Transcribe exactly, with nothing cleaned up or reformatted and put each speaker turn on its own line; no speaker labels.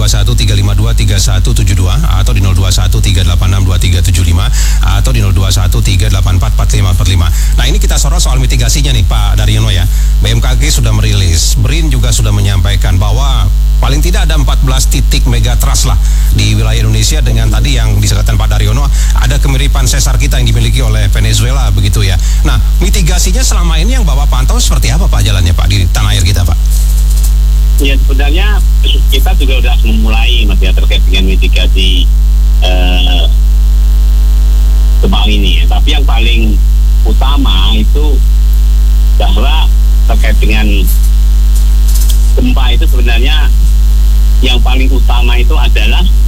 dua satu tiga lima dua tiga satu tujuh dua atau di nol dua satu tiga delapan enam dua tiga tujuh lima atau di nol dua satu tiga delapan empat empat lima empat lima. Nah, ini kita sorot soal mitigasinya nih Pak Daryono ya. B M K G sudah merilis, BRIN juga sudah menyampaikan bahwa paling tidak ada empat belas titik megatrust lah di wilayah Indonesia, dengan tadi yang disebutkan Pak Daryono ada kemiripan sesar kita yang dimiliki oleh Venezuela begitu ya. Nah, mitigasinya selama ini yang Bapak pantau seperti apa Pak jalannya Pak di tanah air kita Pak?
Ya, sebenarnya kita juga sudah memulai Mas ya terkait dengan mitigasi eh, gempa ini ya. Tapi yang paling utama itu bahwa terkait dengan gempa itu sebenarnya yang paling utama itu adalah